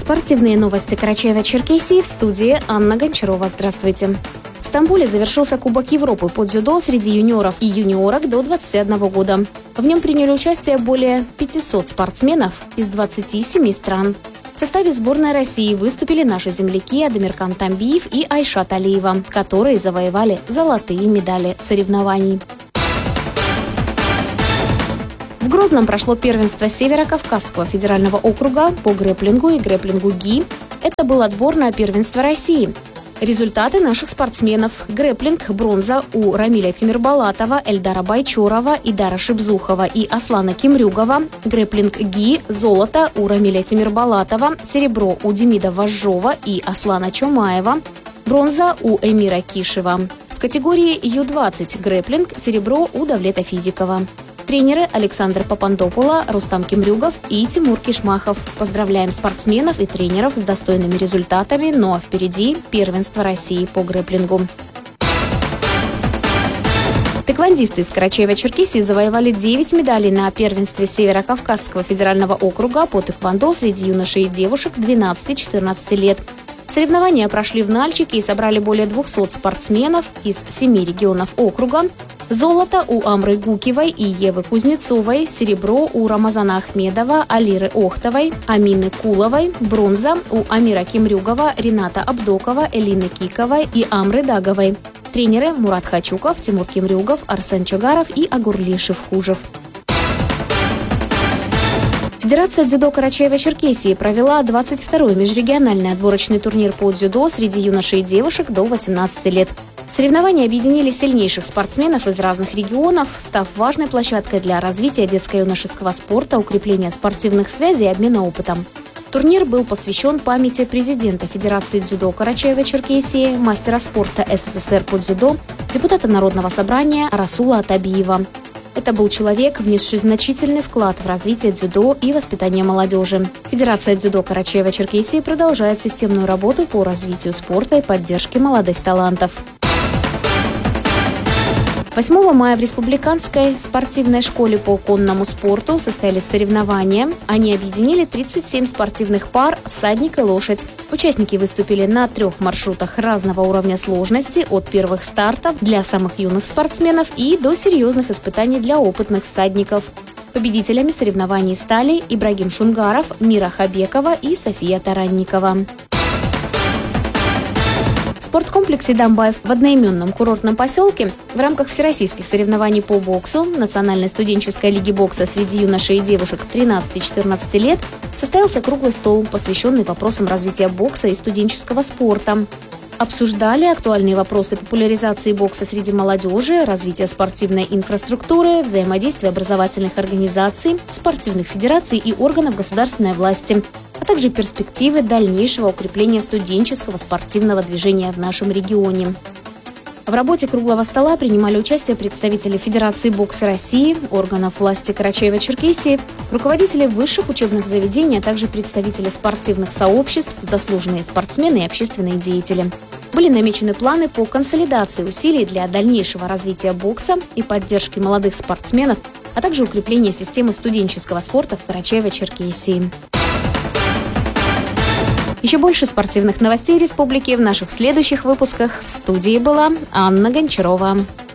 Спортивные новости Карачаева-Черкесии, в студии Анна Гончарова. Здравствуйте. В Стамбуле завершился Кубок Европы по дзюдо среди юниоров и юниорок до 21 года. В нем приняли участие более 500 спортсменов из 27 стран. В составе сборной России выступили наши земляки Адамиркан Тамбиев и Айшат Алиева, которые завоевали золотые медали соревнований. В Грозном прошло первенство Северо-Кавказского федерального округа по грэпплингу и грэпплингу ГИ. Это был отбор на первенство России. Результаты наших спортсменов. Грэпплинг – бронза у Рамиля Тимирбалатова, Эльдара Байчорова, Идара Шибзухова и Аслана Кимрюгова. Грэпплинг ГИ – золото у Рамиля Тимирбалатова, серебро у Демида Вожжова и Аслана Чомаева, бронза у Эмира Кишева. В категории Ю-20 грэпплинг – серебро у Давлета Физикова. Тренеры Александр Папандопула, Рустам Кимрюгов и Тимур Кишмахов. Поздравляем спортсменов и тренеров с достойными результатами, ну а впереди первенство России по грэпплингу. Тэквондисты из Карачаева-Черкесии завоевали 9 медалей на первенстве Северо-Кавказского федерального округа по тэквондо среди юношей и девушек 12-14 лет. Соревнования прошли в Нальчике и собрали более 200 спортсменов из 7 регионов округа. Золото у Амры Гукевой и Евы Кузнецовой, серебро у Рамазана Ахмедова, Алиры Охтовой, Амины Куловой, бронза у Амира Кимрюгова, Рената Абдокова, Элины Киковой и Амры Даговой. Тренеры Мурат Хачуков, Тимур Кимрюгов, Арсен Чагаров и Агурли Шевхужев. Федерация дзюдо Карачаева-Черкесии провела 22-й межрегиональный отборочный турнир по дзюдо среди юношей и девушек до 18 лет. Соревнования объединили сильнейших спортсменов из разных регионов, став важной площадкой для развития детско-юношеского спорта, укрепления спортивных связей и обмена опытом. Турнир был посвящен памяти президента Федерации дзюдо Карачаева-Черкесии, мастера спорта СССР по дзюдо, депутата Народного собрания Расула Атабиева. Это был человек, внесший значительный вклад в развитие дзюдо и воспитание молодежи. Федерация дзюдо Карачаева-Черкесии продолжает системную работу по развитию спорта и поддержке молодых талантов. 8 мая в Республиканской спортивной школе по конному спорту состоялись соревнования. Они объединили 37 спортивных пар «Всадник и лошадь». Участники выступили на 3 маршрутах разного уровня сложности, от первых стартов для самых юных спортсменов и до серьезных испытаний для опытных всадников. Победителями соревнований стали Ибрагим Шунгаров, Мира Хабекова и София Таранникова. В спорткомплексе «Дамбаев» в одноименном курортном поселке в рамках всероссийских соревнований по боксу Национальной студенческой лиги бокса среди юношей и девушек 13-14 лет состоялся круглый стол, посвященный вопросам развития бокса и студенческого спорта. Обсуждали актуальные вопросы популяризации бокса среди молодежи, развития спортивной инфраструктуры, взаимодействия образовательных организаций, спортивных федераций и органов государственной власти, а также перспективы дальнейшего укрепления студенческого спортивного движения в нашем регионе. В работе круглого стола принимали участие представители Федерации бокса России, органов власти Карачаева-Черкесии, руководители высших учебных заведений, а также представители спортивных сообществ, заслуженные спортсмены и общественные деятели. Были намечены планы по консолидации усилий для дальнейшего развития бокса и поддержки молодых спортсменов, а также укрепления системы студенческого спорта в Карачаево-Черкесии. Еще больше спортивных новостей республики в наших следующих выпусках. В студии была Анна Гончарова.